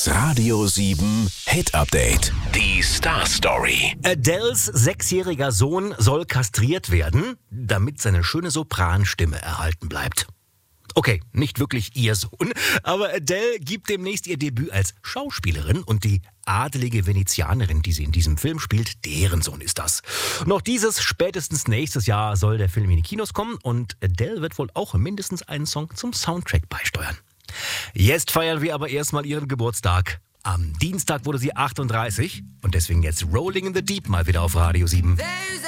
Das Radio 7 Hit Update. Die Star Story. Adeles 6-jähriger Sohn soll kastriert werden, damit seine schöne Sopranstimme erhalten bleibt. Okay, nicht wirklich ihr Sohn, aber Adele gibt demnächst ihr Debüt als Schauspielerin und die adelige Venezianerin, die sie in diesem Film spielt, deren Sohn ist das. Noch spätestens nächstes Jahr soll der Film in die Kinos kommen und Adele wird wohl auch mindestens einen Song zum Soundtrack beisteuern. Jetzt feiern wir aber erstmal ihren Geburtstag. Am Dienstag wurde sie 38 und deswegen jetzt Rolling in the Deep mal wieder auf Radio 7.